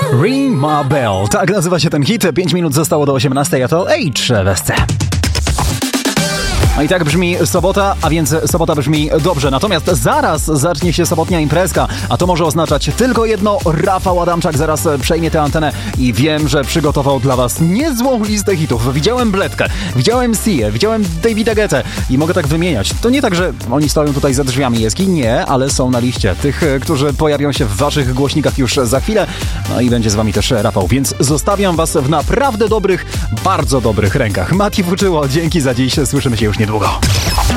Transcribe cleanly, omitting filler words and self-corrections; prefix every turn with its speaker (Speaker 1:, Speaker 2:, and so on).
Speaker 1: Ring My Bell. Tak nazywa się ten hit. 5 minut zostało do 18, a to H w SC. No i tak brzmi sobota, a więc sobota brzmi dobrze. Natomiast zaraz zacznie się sobotnia imprezka, a to może oznaczać tylko jedno. Rafał Adamczak zaraz przejmie tę antenę i wiem, że przygotował dla was niezłą listę hitów. Widziałem Bledkę, widziałem Się, widziałem Davida Guettę i mogę tak wymieniać. To nie tak, że oni stoją tutaj za drzwiami Jeski, nie, ale są na liście tych, którzy pojawią się w waszych głośnikach już za chwilę. No i będzie z wami też Rafał, więc zostawiam was w naprawdę dobrych, bardzo dobrych rękach. Mati Fuczyło, dzięki za dziś, słyszymy się już niedługo.